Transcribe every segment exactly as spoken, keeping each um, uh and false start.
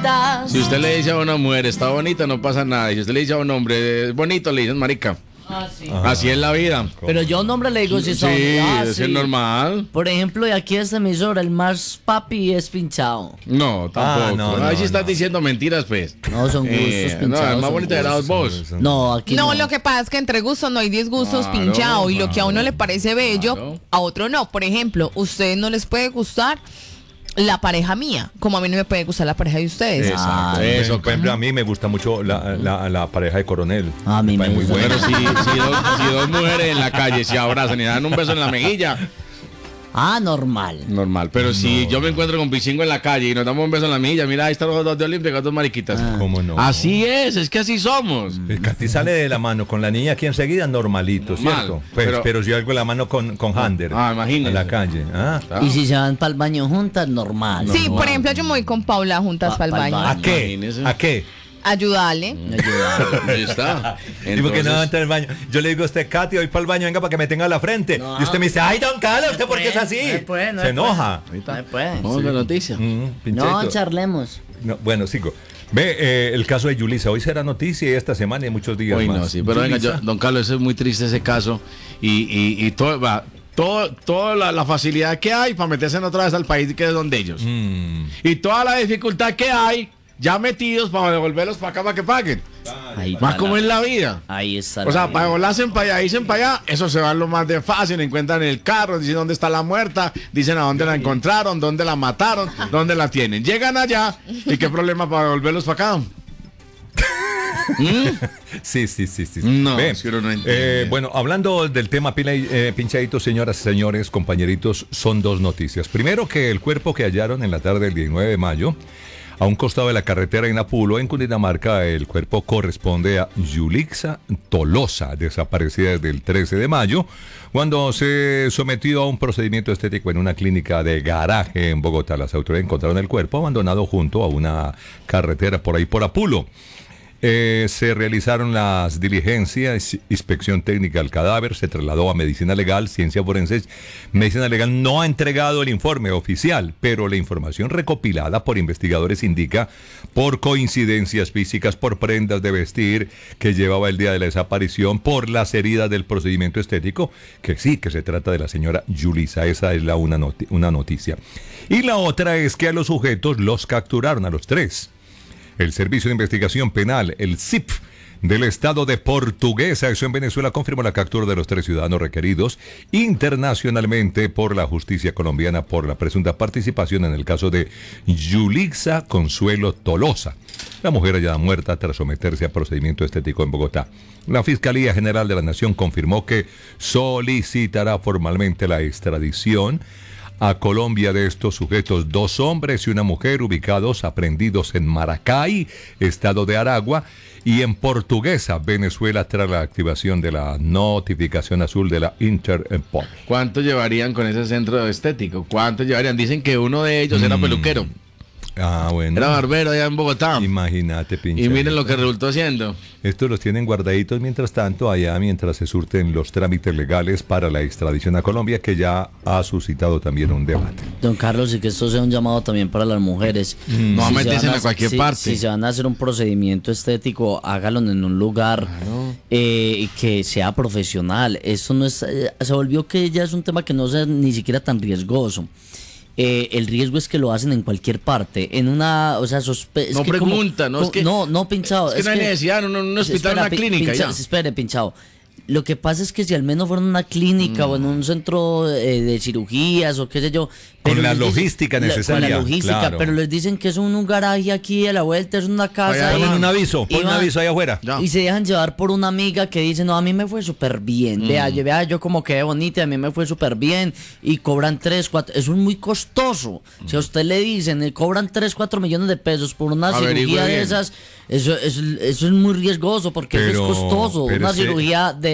bonitas. Si usted le dice a una mujer, está bonita, no pasa nada. Y si usted le dice a un hombre, es bonito, le dicen marica. Ah, sí. Ah. Así es la vida. Pero yo a un hombre le digo si Sí, son. Ah, eso sí. es normal. Por ejemplo, de aquí a esta emisora, el más papi es pinchado. No, tampoco. Ah, no, Ahí no, sí estás no. diciendo mentiras, pues. No, son gustos Eh, pinchados. no, el más son bonito era gustos. vos. No, aquí no. No, lo que pasa es que entre gustos no hay disgustos Claro, pinchados y lo que a uno claro. le parece bello, Claro. a otro no. Por ejemplo, ustedes no les puede gustar la pareja mía, como a mí no me puede gustar la pareja de ustedes. Exacto. Ah, Eso, por ejemplo, a mí me gusta mucho la, la, la pareja de Coronel. A mí me parece muy gusta. buena. Pero si, si, dos, si dos mujeres en la calle se abrazan y dan un beso en la mejilla, Ah, normal. normal. Pero si yo me encuentro con Pichingo en la calle y nos damos un beso en la mejilla, mira, ahí están los dos de Olímpicas, dos mariquitas. Ah. ¿Cómo no? Así es, es que así somos. Es que a ti sale de la mano con la niña aquí enseguida, normalito, Normal, ¿cierto? Pues, pero- pero, si algo de la mano con, con Hander. Ah, imagínese. En la calle. Ah. Ah. Y si se van para el baño juntas, normal. Sí, no, por no. ejemplo, yo me voy con Paula juntas Pa- para el pa'l baño. baño. ¿A qué? Imagínese. ¿A qué? Ayudarle. Me ayuda. Ahí está. ¿Y por qué no Entonces- entra al baño? Yo le digo a usted, Katy, voy para el baño, venga para que me tenga la frente. No. Y usted me dice, ay, don Carlos, ¿usted por qué es así? No se puede, no Se se enoja. No se puede. Vamos a la noticia. Mm, No, pincheto. charlemos. No, bueno, sigo. Ve, eh, el caso de Yulisa. Hoy será noticia y esta semana y muchos días Uy, más. no, sí, pero venga, yo, don Carlos, eso es muy triste ese caso. Y, y, y todo, va, todo, toda la, la facilidad que hay para meterse en otra vez al país que es donde ellos. Mm. Y toda la dificultad que hay, ya metidos para devolverlos para acá para que paguen. Ahí Más está como la- es la vida. Ahí está. O la sea, vida. para volarse para allá, dicen para allá, eso se va lo más de fácil, encuentran el carro, dicen dónde está la muerta, dicen a dónde la encontraron, dónde la mataron, dónde la tienen. Llegan allá y qué problema para devolverlos para acá. Sí, sí, sí, sí. No, Ve, es que uno no entiende. eh, bueno, hablando del tema pila- eh, pinchaditos, señoras y señores, compañeritos, son dos noticias. Primero, que el cuerpo que hallaron en la tarde del diecinueve de mayo, a un costado de la carretera en Apulo, en Cundinamarca, el cuerpo corresponde a Yulixa Tolosa, desaparecida desde el trece de mayo, cuando se sometió a un procedimiento estético en una clínica de garaje en Bogotá. Las autoridades encontraron el cuerpo abandonado junto a una carretera por ahí por Apulo. Eh, se realizaron las diligencias, inspección técnica del cadáver, se trasladó a medicina legal, ciencia forenses. Medicina legal no ha entregado el informe oficial, pero la información recopilada por investigadores indica, por coincidencias físicas, por prendas de vestir que llevaba el día de la desaparición, por las heridas del procedimiento estético, que sí, que se trata de la señora Yulisa. Esa es la una, noti- una noticia. Y la otra es que a los sujetos los capturaron, a los tres. El Servicio de Investigación Penal, el S I P, del Estado de Portuguesa, eso en Venezuela, confirmó la captura de los tres ciudadanos requeridos internacionalmente por la justicia colombiana por la presunta participación en el caso de Yulixa Consuelo Tolosa, la mujer hallada muerta tras someterse a procedimiento estético en Bogotá. La Fiscalía General de la Nación confirmó que solicitará formalmente la extradición a Colombia de estos sujetos, dos hombres y una mujer ubicados, aprendidos en Maracay, estado de Aragua, y en Portuguesa, Venezuela, tras la activación de la notificación azul de la Interpol. ¿Cuánto llevarían con ese centro estético? ¿Cuánto llevarían? Dicen que uno de ellos era peluquero, Ah, bueno. era barbero allá en Bogotá. Imagínate, pinche. Y miren lo que resultó siendo. Estos los tienen guardaditos mientras tanto, allá mientras se surten los trámites legales para la extradición a Colombia, que ya ha suscitado también un debate. Don Carlos, y que esto sea un llamado también para las mujeres. No Si métese se van a cualquier si- parte. Si se van a hacer un procedimiento estético, hágalo en un lugar eh, que sea profesional. Esto no es, eh, se volvió que ya es un tema que no sea ni siquiera tan riesgoso. Eh, el riesgo es que lo hacen en cualquier parte, en una, o sea, sospe es No que como- pregunta, no, es co- que- no, no pinchado. Es que no hay necesidad, en un, un hospital, Espera, una pi- clínica. pincha- ya. Espere, pinchado. Lo que pasa es que si al menos fuera en una clínica o en un centro eh, de cirugías o qué sé yo. Con pero la les dicen- logística la- necesaria, Con la logística, claro. pero les dicen que es un, un garaje aquí a la vuelta, es una casa. Allá ahí, Ponen un aviso, y ponen un van- aviso ahí afuera. Ya. Y se dejan llevar por una amiga que dice, no, a mí me fue súper bien. Vea, yo, vea, yo como quedé bonita, a mí me fue súper bien. Y cobran tres, cuatro, eso es muy costoso. Si a usted le dicen, eh, cobran tres, cuatro millones de pesos por una Averigüe cirugía de bien. esas, eso, eso, eso es muy riesgoso porque Pero- eso es costoso. pero Una ese- cirugía de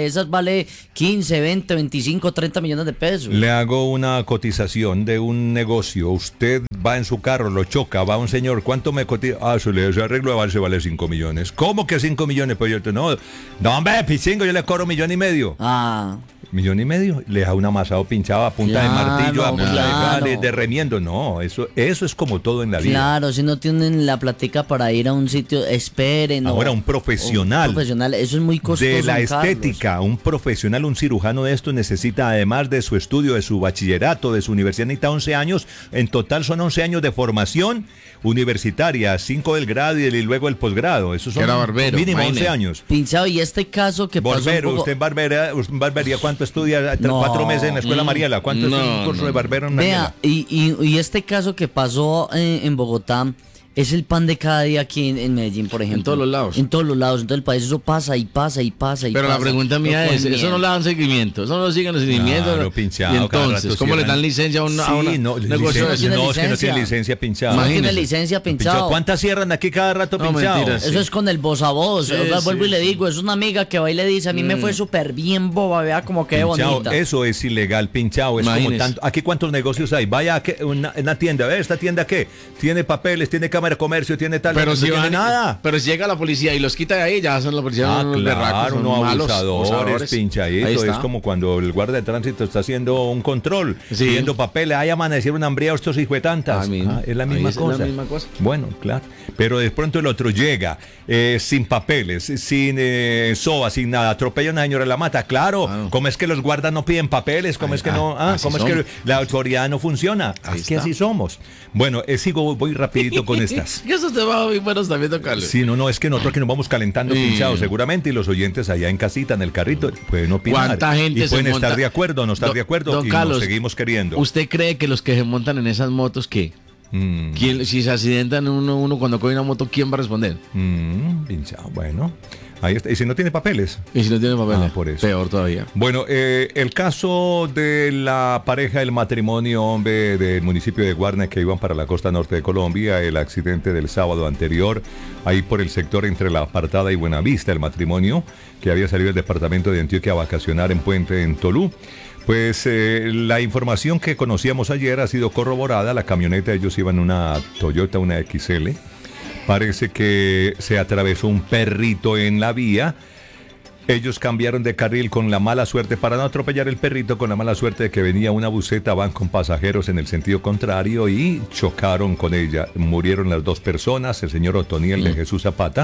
de esas vale quince, veinte, veinticinco, treinta millones de pesos. Le hago una cotización de un negocio. Usted va en su carro, lo choca, va un señor, ¿cuánto me cotiza? Ah, su ese arreglo de avance vale cinco millones. ¿Cómo que cinco millones? Pues yo te no, no hombre, pichingo, yo le cobro millón y medio. Ah. Millón y medio, le da un amasado pinchado a punta Claro, de martillo, a punta claro. de, de, de remiendo. No, eso, eso es como todo en la vida. Claro, si no tienen la platica para ir a un sitio, esperen. Ahora, o- un profesional, un profesional, eso es muy costoso. de la don Carlos. estética, un profesional, un cirujano de esto necesita, además de su estudio, de su bachillerato, de su universidad, necesita once años. En total son once años de formación universitaria, cinco del grado y luego el posgrado. Eso son Que era barbero, mínimo imagine. once años. Pinchado, y este caso que pasó un Barbero, poco- usted en barbería, usted en barbería, ¿cuánto estudia? No. Cuatro meses en la escuela Mariela. ¿Cuánto es No, un curso no. de barbero en Vea, Mariela? y, y, y este caso que pasó en, en Bogotá es el pan de cada día aquí en, en Medellín, por ejemplo. todos los lados. En todos los lados, en todo el país. Eso pasa y pasa y pasa y Pero pasa. la pregunta mía Lo es, cogen eso no bien. le dan seguimiento, eso no lo siguen los seguimientos. Claro, ¿no? pinchado, Y cada entonces, rato ¿cómo le cierran. dan licencia a una, a una Sí, no, negocio de licencia, eso? no no, es que no licencia. tiene licencia pinchado. No tiene Imagínese. licencia Pinchado. pinchado. ¿Cuántas cierran aquí cada rato No, pinchado? mentiras. Eso Sí. es con el voz a voz. Sí, Oiga, sí, vuelvo y le sí. digo, es una amiga que va y le dice, a mí me fue súper bien boba, vea como que Pinchado, bonita. eso es ilegal, pinchado. Es como Imagínese. tanto. Aquí cuántos negocios hay. Vaya a que- una, una tienda, ¿ve? ¿Esta tienda qué? Tiene papeles, tiene cámara de comercio, tiene tal. Pero no si tiene van, nada. pero si llega la policía y los quita de ahí, ya son la policía. Ah, unos berracos, claro, son no malos, abusadores, abusadores. Ahí pinchadito. está. Es como cuando el guardia de tránsito está haciendo un control, Sí. pidiendo papeles. Ay, amanecieron hambriados estos hijuetantas. Ah, mismo. Ah, es la Ahí misma es la cosa. misma cosa. Bueno, claro. Pero de pronto el otro llega eh, sin papeles, sin eh, soba, sin nada. Atropella a una señora, la mata. Claro. Claro. ¿Cómo es que los guardas no piden papeles? ¿Cómo Ahí- es que ah, no? Ah, así ¿cómo es son. que la autoridad no funciona? Ahí es que está. así somos. Bueno, eh, sigo, voy rapidito con estas. Que esos temas muy buenos también, don Carlos. Sí, no, no, es que nosotros que nos vamos calentando Sí. pinchados seguramente y los oyentes allá en casita, en el carrito, pueden opinar. ¿Cuánta gente y pueden se estar monta? de acuerdo, no estar Don- de acuerdo don y Carlos, nos seguimos queriendo. ¿Usted cree que los que se montan en esas motos, qué? Mm, ¿Quién, si se accidentan uno, uno cuando coge una moto, ¿quién va a responder? mm, pinchado, bueno. Ahí está. ¿Y si no tiene papeles? Y si no tiene papeles, Ah, por eso. peor todavía. Bueno, eh, el caso de la pareja del matrimonio, hombre, del municipio de Guarne que iban para la costa norte de Colombia, el accidente del sábado anterior, ahí por el sector entre La Apartada y Buenavista, el matrimonio que había salido del departamento de Antioquia a vacacionar en Puente en Tolú. Pues eh, la información que conocíamos ayer ha sido corroborada. La camioneta, ellos iban en una Toyota, una X L. Parece que se atravesó un perrito en la vía. Ellos cambiaron de carril con la mala suerte, para no atropellar el perrito, con la mala suerte de que venía una buseta, van con pasajeros en el sentido contrario y chocaron con ella. Murieron las dos personas, el señor Otoniel de Jesús Zapata,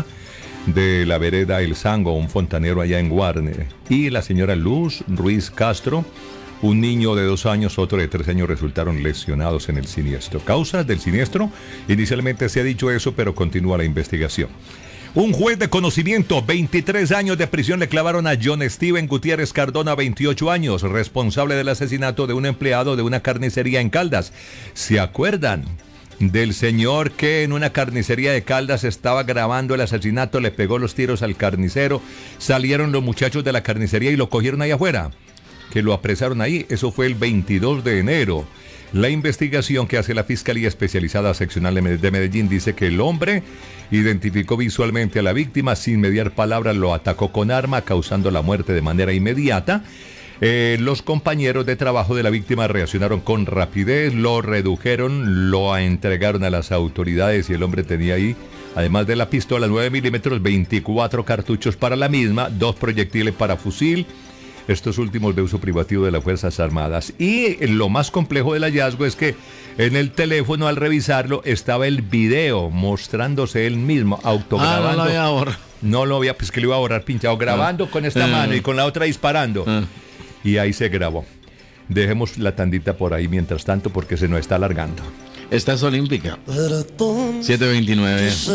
de la vereda El Sango, un fontanero allá en Guarne, y la señora Luz Ruiz Castro, un niño de dos años, otro de tres años, resultaron lesionados en el siniestro. Causas del siniestro, inicialmente se ha dicho eso, pero continúa la investigación. Un juez de conocimiento, veintitrés años de prisión le clavaron a John Steven Gutiérrez Cardona, veintiocho años, responsable del asesinato de un empleado de una carnicería en Caldas. ¿Se acuerdan del señor que en una carnicería de Caldas estaba grabando el asesinato, le pegó los tiros al carnicero, salieron los muchachos de la carnicería y lo cogieron ahí afuera? Que lo apresaron ahí, eso fue el veintidós de enero. La investigación que hace la Fiscalía Especializada Seccional de Medellín dice que el hombre identificó visualmente a la víctima, sin mediar palabras lo atacó con arma, causando la muerte de manera inmediata. Eh, los compañeros de trabajo de la víctima reaccionaron con rapidez, lo redujeron, lo entregaron a las autoridades y el hombre tenía ahí, además de la pistola nueve milímetros, veinticuatro cartuchos para la misma, dos proyectiles para fusil, estos últimos de uso privativo de las Fuerzas Armadas. Y lo más complejo del hallazgo es que en el teléfono, al revisarlo, estaba el video mostrándose él mismo, autograbando. Ah, no lo había borrado. No lo había, pues que lo iba a borrar pinchado, grabando Ah. con esta Ah. mano y con la otra disparando. Ah. Y ahí se grabó. Dejemos la tandita por ahí mientras tanto porque se nos está alargando. Esta es olímpica. siete veintinueve.